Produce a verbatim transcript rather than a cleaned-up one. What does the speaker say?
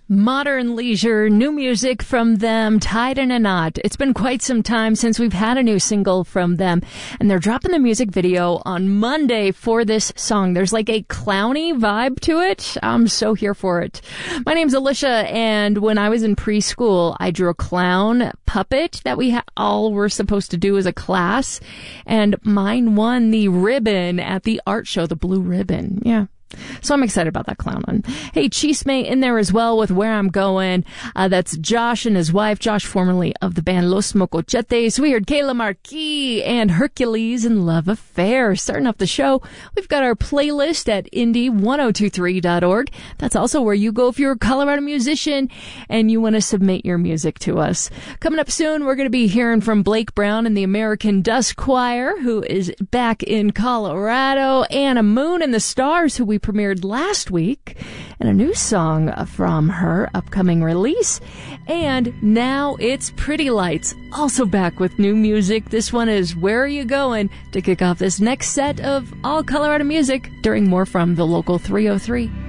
Modern Leisure, new music from them, Tied in a Knot. It's been quite some time since we've had a new single from them, and they're dropping the music video on Monday for this song. There's like a clowny vibe to it. I'm so here for it. My name's Alicia, and when I was in preschool, I drew a clown puppet that we ha- all were supposed to do as a class, and mine won the ribbon at the art show, the blue ribbon. Yeah. So I'm excited about that clown one. Hey, Chisme in there as well with Where I'm Going. Uh, that's Josh and his wife, Josh, formerly of the band Los Mocochetes. We heard Kayla Marquis and Hercules and Love Affair. Starting off the show, we've got our playlist at indie ten twenty-three dot org. That's also where you go if you're a Colorado musician and you want to submit your music to us. Coming up soon, we're going to be hearing from Blake Brown and the American Dust Choir, who is back in Colorado. Anna Moon and the Stars, who we premiered last week, and a new song from her upcoming release. And now it's Pretty Lights, also back with new music. This one is Where Are You Going? To kick off this next set of all Colorado music during more from the Local three oh three.